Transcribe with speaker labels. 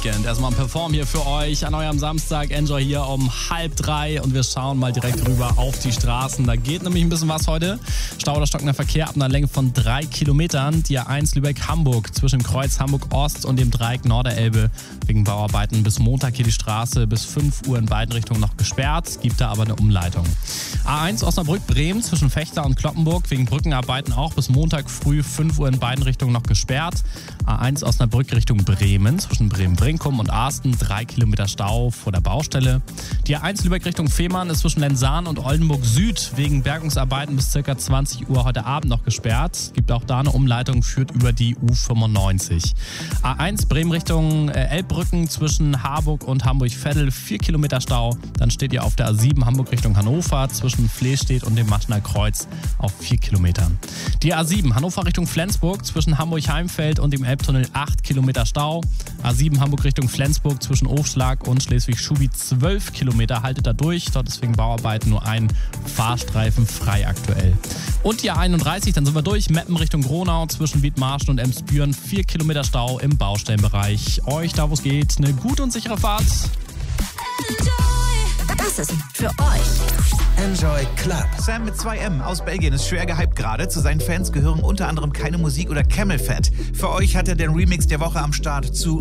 Speaker 1: Weekend. Erstmal ein Perform hier für euch an eurem Samstag. Enjoy hier um 2:30 und wir schauen mal direkt rüber auf die Straßen. Da geht nämlich ein bisschen was heute. Stau oder stockender Verkehr ab einer Länge von 3 Kilometern. Die A1 Lübeck-Hamburg zwischen dem Kreuz Hamburg-Ost und dem Dreieck Norderelbe. Wegen Bauarbeiten bis Montag hier die Straße bis 5 Uhr in beiden Richtungen noch gesperrt. Gibt da aber eine Umleitung. A1 Osnabrück-Bremen zwischen Vechta und Cloppenburg. Wegen Brückenarbeiten auch bis Montag früh 5 Uhr in beiden Richtungen noch gesperrt. A1 Osnabrück Richtung Bremen zwischen Bremen-Brinkum und Arsten 3 Kilometer Stau vor der Baustelle. Die A1 Lübeck Richtung Fehmarn ist zwischen Lenzahn und Oldenburg Süd wegen Bergungsarbeiten bis ca. 20 Uhr heute Abend noch gesperrt. Gibt auch da eine Umleitung, führt über die U95. A1 Bremen Richtung Elbbrücken zwischen Harburg und Hamburg-Veddel 4 Kilometer Stau. Dann steht ihr auf der A7 Hamburg Richtung Hannover zwischen Flehstedt und dem Maschner Kreuz auf 4 Kilometern. Die A7 Hannover Richtung Flensburg zwischen Hamburg-Heimfeld und dem Elbtunnel 8 Kilometer Stau. A7 Hamburg Richtung Flensburg zwischen Ofschlag und Schleswig-Schubi 12 Kilometer. Haltet da durch. Dort ist wegen Bauarbeiten nur ein Fahrstreifen frei aktuell. Und die A31, dann sind wir durch. Meppen Richtung Gronau zwischen Wiedmarschen und Emsbüren 4 Kilometer Stau im Baustellenbereich. Euch, da wo es geht, eine gute und sichere Fahrt.
Speaker 2: Das ist für euch
Speaker 3: Enjoy Club.
Speaker 4: Sam mit 2M aus Belgien ist schwer gehypt gerade. Zu seinen Fans gehören unter anderem Keine Musik oder Camel Fat. Für euch hat er den Remix der Woche am Start zu